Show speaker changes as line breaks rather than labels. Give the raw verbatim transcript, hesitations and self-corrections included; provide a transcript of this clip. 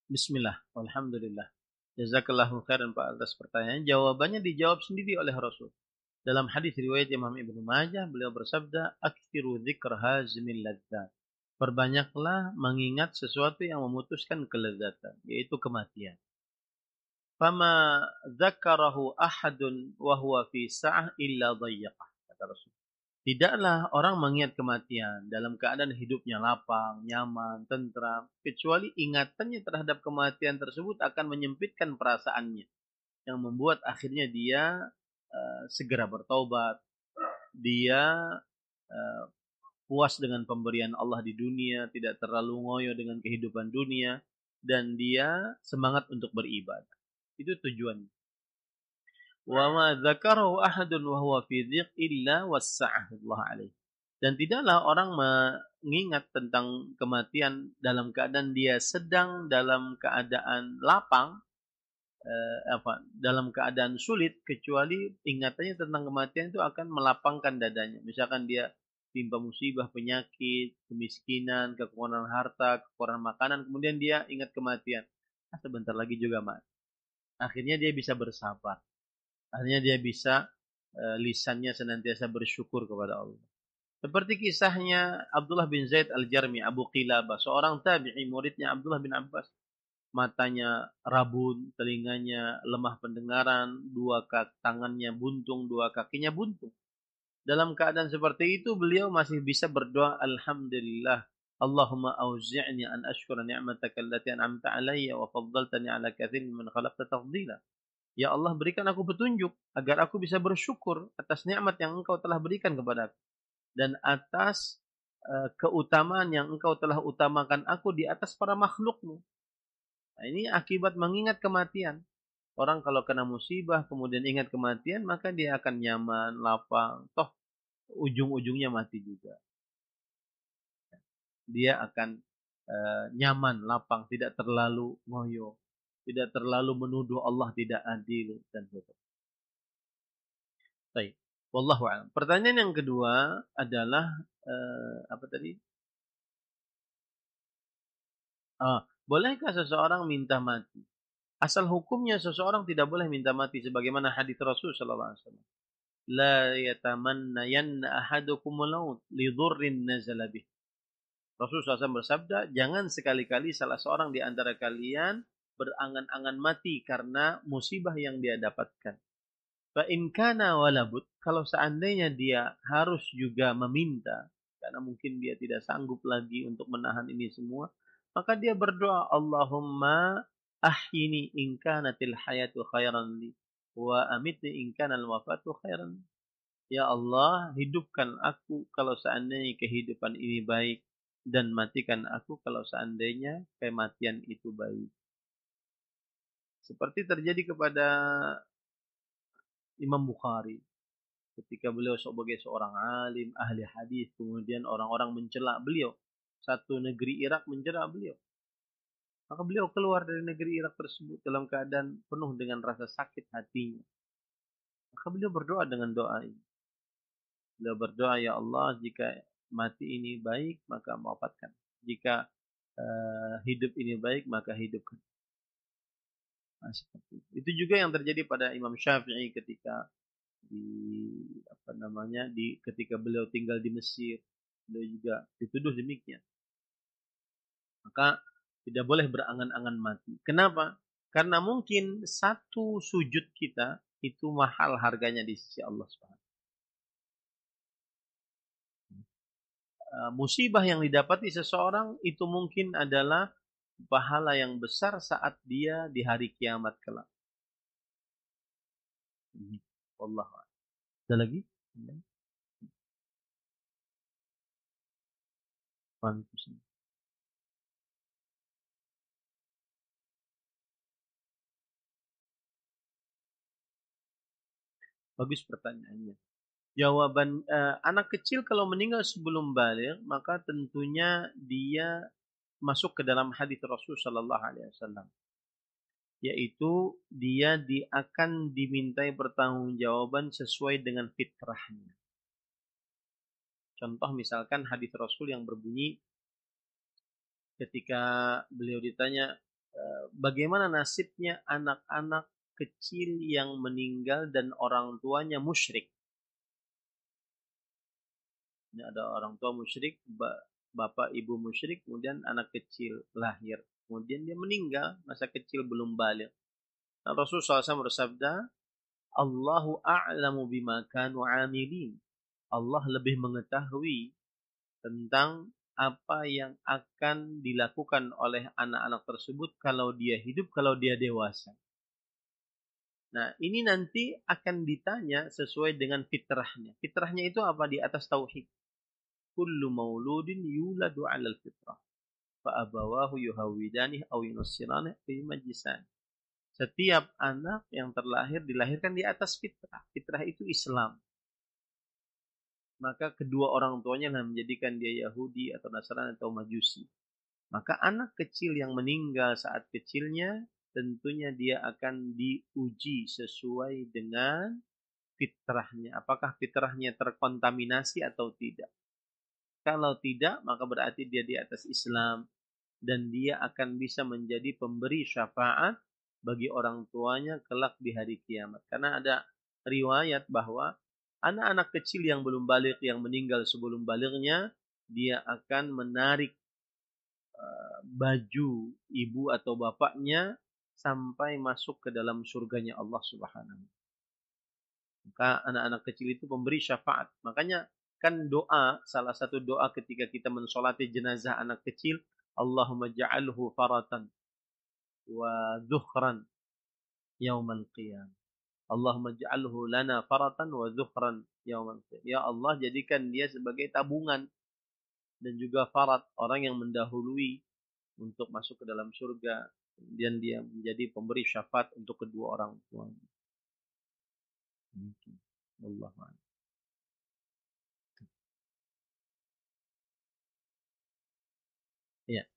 Bismillah, alhamdulillah. Jazakallahu khairan Pak atas pertanyaan. Jawabannya dijawab sendiri oleh Rasul. Dalam hadis riwayat Imam Ibnu Majah, beliau bersabda, "Aktsiru dzikra hazimil ladzat." Perbanyaklah mengingat sesuatu yang memutuskan kelezatan, yaitu kematian. Fama dzakarahu ahadun wa huwa fi sa'ah illa dhayyaqah, kata Rasul. Tidaklah orang mengingat kematian dalam keadaan hidupnya lapang, nyaman, tentram, kecuali ingatannya terhadap kematian tersebut akan menyempitkan perasaannya, yang membuat akhirnya dia uh, segera bertaubat, dia uh, puas dengan pemberian Allah di dunia, tidak terlalu ngoyo dengan kehidupan dunia, dan dia semangat untuk beribadah. Itu tujuannya. Wa ma dzakarahu ahadun wa huwa fi dhiq illa wassa'ahu Allah alaihi. Dan tidaklah orang mengingat tentang kematian dalam keadaan dia sedang dalam keadaan lapang, eh, apa, dalam keadaan sulit, kecuali ingatannya tentang kematian itu akan melapangkan dadanya. Misalkan dia timpa musibah, penyakit, kemiskinan, kekurangan harta, kekurangan makanan, kemudian dia ingat kematian. Ah, sebentar lagi juga mati. Akhirnya dia bisa bersabar. Akhirnya dia bisa uh, lisannya senantiasa bersyukur kepada Allah. Seperti kisahnya Abdullah bin Zaid al-Jarmi, Abu Qilabah, seorang tabi'i muridnya Abdullah bin Abbas. Matanya rabun, telinganya lemah pendengaran, dua kaki tangannya buntung, dua kakinya buntung. Dalam keadaan seperti itu beliau masih bisa berdoa, Alhamdulillah, Allahumma auzi'ni an ashkura ni'mataka allati an'amta alayya wa faddaltani ala katsirin mimman khalaqta tafdila. Ya Allah, berikan aku petunjuk agar aku bisa bersyukur atas nikmat yang Engkau telah berikan kepadaku dan atas uh, keutamaan yang Engkau telah utamakan aku di atas para makhluk-Mu. Nah, ini akibat mengingat kematian. Orang kalau kena musibah kemudian ingat kematian, maka dia akan nyaman, lapang. Toh ujung-ujungnya mati juga. Dia akan uh, nyaman, lapang, tidak terlalu ngoyo, tidak terlalu menuduh Allah tidak adil dan sebagainya. Baik. Wallahu a'lam. Pertanyaan yang kedua adalah uh, apa tadi? Ah, bolehkah seseorang minta mati? Asal hukumnya seseorang tidak boleh minta mati sebagaimana hadis Rasul sallallahu alaihi wasallam. La yatamannayanna ahadukumul maut li dhurrin nazala bih. Rasul sallallahu alaihi wasallam bersabda, jangan sekali-kali salah seorang di antara kalian berangan-angan mati karena musibah yang dia dapatkan. Fa in kana walabut, kalau seandainya dia harus juga meminta, karena mungkin dia tidak sanggup lagi untuk menahan ini semua, maka dia berdoa, Allahumma ahyini in kanatil hayatu khairan li wa amitni in kanal wafatu khairan. Ya Allah, hidupkan aku kalau seandainya kehidupan ini baik dan matikan aku kalau seandainya kematian itu baik. Seperti terjadi kepada Imam Bukhari ketika beliau sebagai seorang alim, ahli hadis, kemudian orang-orang mencela beliau. Satu negeri Irak mencela beliau. Maka beliau keluar dari negeri Irak tersebut dalam keadaan penuh dengan rasa sakit hatinya. Maka beliau berdoa dengan doa ini. Beliau berdoa, ya Allah, jika mati ini baik, maka wafatkan. Jika uh, hidup ini baik, maka hidupkan. Nah, seperti itu. Itu juga yang terjadi pada Imam Syafi'i ketika di apa namanya di ketika beliau tinggal di Mesir, beliau juga dituduh demikian. Maka tidak boleh berangan-angan mati. Kenapa? Karena mungkin satu sujud kita itu mahal harganya di sisi Allah Subhanahu. Uh, musibah yang didapati seseorang itu mungkin adalah pahala yang besar saat dia di hari kiamat kelak. Allah. Ada lagi? Waalaikumsalam. Bagus pertanyaannya. Jawaban uh, anak kecil kalau meninggal sebelum balik, maka tentunya dia masuk ke dalam hadis Rasul sallallahu alaihi wasallam, yaitu dia di, akan dimintai pertanggungjawaban sesuai dengan fitrahnya. Contoh misalkan hadis Rasul yang berbunyi ketika beliau ditanya, bagaimana nasibnya anak-anak kecil yang meninggal dan orang tuanya musyrik. Ini ada orang tua musyrik, bapak ibu musyrik, kemudian anak kecil lahir. Kemudian dia meninggal, masa kecil belum balik. Nah, Rasulullah shallallahu alaihi wasallam bersabda, Allahu a'lamu bima kanu amilin. Allah lebih mengetahui tentang apa yang akan dilakukan oleh anak-anak tersebut kalau dia hidup, kalau dia dewasa. Nah, ini nanti akan ditanya sesuai dengan fitrahnya. Fitrahnya itu apa? Di atas tauhid. Kullu mauludin yuladu 'alal fitrah. Fa abawahu yuhawidani aw yunassirani aw yumajjisani. Setiap anak yang terlahir dilahirkan di atas fitrah. Fitrah itu Islam. Maka kedua orang tuanya lah menjadikan dia Yahudi atau Nasrani atau Majusi. Maka anak kecil yang meninggal saat kecilnya, tentunya dia akan diuji sesuai dengan fitrahnya. Apakah fitrahnya terkontaminasi atau tidak? Kalau tidak, maka berarti dia di atas Islam. Dan dia akan bisa menjadi pemberi syafaat bagi orang tuanya kelak di hari kiamat. Karena ada riwayat bahwa anak-anak kecil yang belum balik, yang meninggal sebelum baliknya, dia akan menarik uh, baju ibu atau bapaknya sampai masuk ke dalam surganya Allah Subhanahu. Maka anak-anak kecil itu pemberi syafaat. Makanya kan doa, salah satu doa ketika kita mensolati jenazah anak kecil, Allahumma ja'alhu faratan wa dhukhran yaumal qiyam. Allahumma ja'alhu lana faratan wa dhukhran yaumal qiyam. Ya Allah, jadikan dia sebagai tabungan dan juga farat, orang yang mendahului untuk masuk ke dalam surga, dan dia menjadi pemberi syafaat untuk kedua orang tuanya. Mungkin Allah. Ya.